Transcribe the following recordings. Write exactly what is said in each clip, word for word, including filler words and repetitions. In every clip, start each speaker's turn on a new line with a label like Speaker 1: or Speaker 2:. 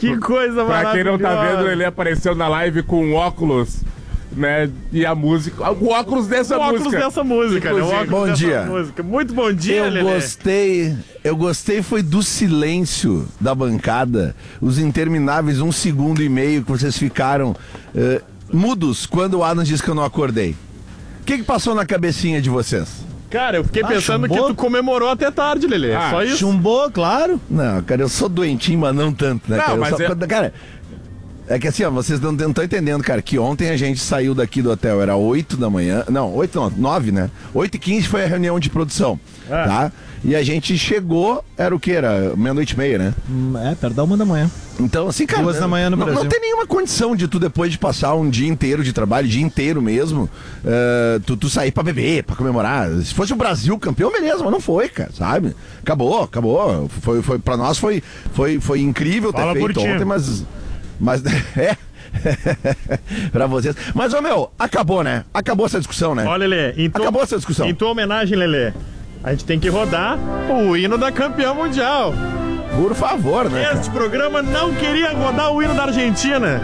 Speaker 1: Que coisa maravilhosa.
Speaker 2: Pra quem não tá vendo, ele apareceu na live com um óculos, né? E a música. O óculos dessa
Speaker 1: o
Speaker 2: música.
Speaker 1: óculos dessa música, né? O óculos
Speaker 3: bom
Speaker 1: dessa
Speaker 3: dia.
Speaker 1: música. Muito bom dia,
Speaker 3: Eu
Speaker 1: Lelê.
Speaker 3: gostei, eu gostei foi do silêncio da bancada, os intermináveis um segundo e meio que vocês ficaram eh, mudos quando o Adam disse que eu não acordei. O que que passou na cabecinha de vocês?
Speaker 1: Cara, eu fiquei
Speaker 4: Ah,
Speaker 1: pensando
Speaker 4: chumbou?
Speaker 1: que tu comemorou até tarde, Lelê.
Speaker 2: Ah,
Speaker 1: Só isso.
Speaker 4: Chumbou, claro.
Speaker 3: Não, cara, eu sou doentinho, mas não tanto, né?
Speaker 2: Não,
Speaker 3: cara? Eu
Speaker 2: mas
Speaker 3: só-
Speaker 2: é-
Speaker 3: quando- cara, é que assim, ó, vocês não estão entendendo, cara, que ontem a gente saiu daqui do hotel, era oito da manhã, não, oito não, nove, né? oito e quinze foi a reunião de produção,
Speaker 1: É.
Speaker 3: tá? E a gente chegou, era o que? Era meia-noite e meia, né?
Speaker 4: Hum, É, perto da uma da manhã.
Speaker 3: Então, assim, cara,
Speaker 4: Duas da manhã no
Speaker 3: não,
Speaker 4: Brasil.
Speaker 3: não tem nenhuma condição de tu, depois de passar um dia inteiro de trabalho, dia inteiro mesmo, eh, tu, tu sair pra beber, pra comemorar. Se fosse o Brasil campeão, beleza, mas não foi, cara, sabe? Acabou, acabou. Foi, foi, pra nós foi, foi, foi incrível ter
Speaker 1: Fala por
Speaker 3: feito
Speaker 1: ti.
Speaker 3: ontem, mas... Mas, é... pra vocês. Mas, ô meu, acabou, né? Acabou essa discussão, né?
Speaker 1: Ó, Lelê, em tua-
Speaker 3: Acabou essa discussão.
Speaker 1: Em tua homenagem, Lelê, a gente tem que rodar o hino da campeã mundial.
Speaker 3: Por favor, né? cara?
Speaker 1: Este programa não queria rodar o hino da Argentina.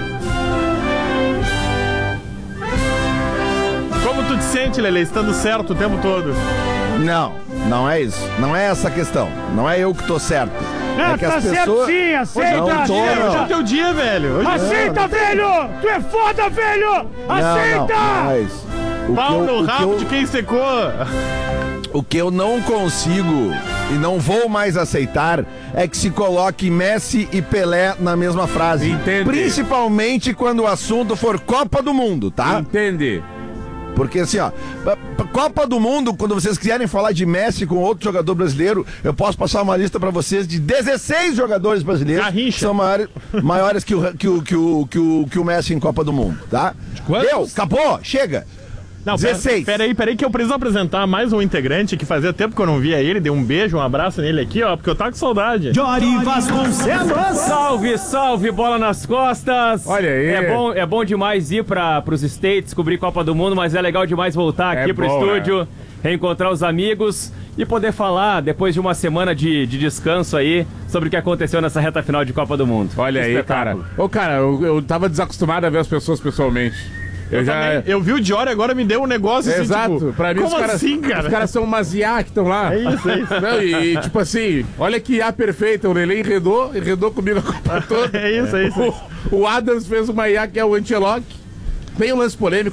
Speaker 1: Como tu te sente, Lelê, estando certo o tempo todo?
Speaker 3: Não, não é isso. Não é essa a questão. Não é eu que tô certo.
Speaker 5: Não,
Speaker 3: é que
Speaker 5: tá
Speaker 3: as
Speaker 5: certo
Speaker 3: pessoas...
Speaker 5: sim, aceita,
Speaker 3: Não tô,
Speaker 5: aceita.
Speaker 1: Hoje é
Speaker 3: não.
Speaker 1: o teu dia, velho. Hoje...
Speaker 5: Aceita, velho! Tu é foda, velho! Aceita!
Speaker 3: Não, não, não é isso. O
Speaker 1: Pau
Speaker 3: que eu-
Speaker 1: no
Speaker 3: o que
Speaker 1: rabo
Speaker 3: eu-
Speaker 1: de quem secou.
Speaker 3: O que eu não consigo e não vou mais aceitar é que se coloque Messi e Pelé na mesma frase.
Speaker 2: Entende.
Speaker 3: Principalmente quando o assunto for Copa do Mundo, tá?
Speaker 2: Entende?
Speaker 3: Porque assim, ó, pa- pa- Copa do Mundo, quando vocês quiserem falar de Messi com outro jogador brasileiro, eu posso passar uma lista pra vocês de dezesseis jogadores brasileiros
Speaker 1: Garrincha.
Speaker 3: que são maiores, maiores que, o, que, o, que, o, que, o, que o Messi em Copa do Mundo, tá?
Speaker 2: quantos?
Speaker 3: Deu, acabou, chega.
Speaker 1: Não, pera-
Speaker 3: dezesseis.
Speaker 1: Peraí, peraí, que eu preciso apresentar mais um integrante que fazia tempo que eu não via ele. Dei um beijo, um abraço nele aqui, ó, porque eu tava com saudade.
Speaker 4: Jory Vasconcelos.
Speaker 6: Salve, salve, bola nas costas!
Speaker 2: Olha aí.
Speaker 6: É bom, é bom demais ir para os States, cobrir Copa do Mundo, mas é legal demais voltar
Speaker 2: É
Speaker 6: aqui pro
Speaker 2: bom,
Speaker 6: estúdio, reencontrar os amigos e poder falar, depois de uma semana de, de descanso aí, sobre o que aconteceu nessa reta final de Copa do Mundo.
Speaker 2: Olha aí, cara.
Speaker 6: Espetáculo.
Speaker 2: Ô, cara, eu, eu tava desacostumado a ver as pessoas pessoalmente. Eu, já.
Speaker 1: Também, eu vi o Diori agora me deu um negócio assim,
Speaker 2: Exato,
Speaker 1: tipo,
Speaker 2: pra mim
Speaker 1: como
Speaker 2: os caras,
Speaker 1: assim, cara?
Speaker 2: os caras são umas I A que estão lá.
Speaker 1: É isso, é isso.
Speaker 2: Não, e, e, tipo assim, olha que I A perfeita, o Lelê enredou, enredou comigo a Copa toda.
Speaker 1: É isso, é isso.
Speaker 2: O, o Adams fez uma I A que é o Antelock. Tem um lance polêmico